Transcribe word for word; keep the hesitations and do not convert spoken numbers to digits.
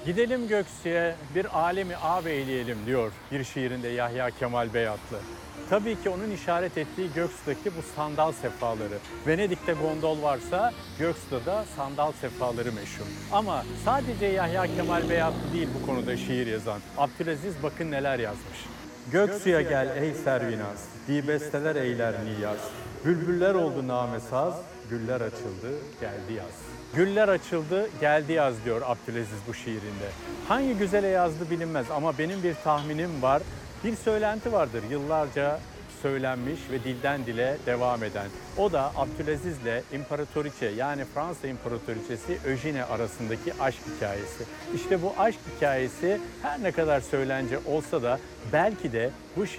Gidelim Göksu'ya bir alemi ağabeyleyelim diyor bir şiirinde Yahya Kemal Beyatlı. Tabii ki onun işaret ettiği Göksu'daki bu sandal sefaları. Venedik'te gondol varsa Göksu'da da sandal sefaları meşhur. Ama sadece Yahya Kemal Beyatlı değil bu konuda şiir yazan. Abdülaziz bakın neler yazmış. Göksu'ya gel ey Servinaz, dibesteler eyler niyaz. Bülbüller oldu name saz, güller açıldı geldi yaz. Güller açıldı, geldi yaz diyor Abdülaziz bu şiirinde. Hangi güzele yazdı bilinmez ama benim bir tahminim var. Bir söylenti vardır yıllarca söylenmiş ve dilden dile devam eden. O da Abdülaziz'le İmparatoriçe yani Fransa İmparatoriçesi Eugenie arasındaki aşk hikayesi. İşte bu aşk hikayesi her ne kadar söylence olsa da belki de bu şiir